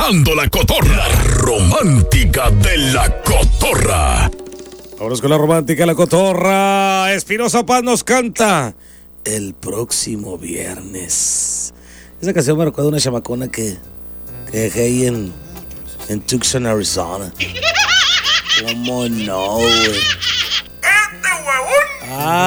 escuchando La Cotorra, la romántica de La Cotorra. Vámonos con la romántica de La Cotorra. Espinosa Paz nos canta el próximo viernes. Esa canción me recuerda a una chamacona que dejé ahí en Tucson, Arizona. ¿Cómo no, güey? ¡Este huevón!